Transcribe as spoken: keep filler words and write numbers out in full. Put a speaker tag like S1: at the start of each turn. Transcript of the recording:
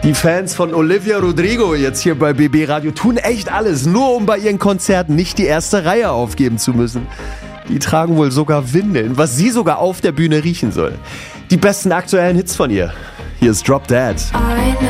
S1: Die Fans von Olivia Rodrigo jetzt hier bei B B Radio tun echt alles, nur um bei ihren Konzerten nicht die erste Reihe aufgeben zu müssen. Die tragen wohl sogar Windeln, was sie sogar auf der Bühne riechen soll. Die besten aktuellen Hits von ihr. Hier ist Drop Dead.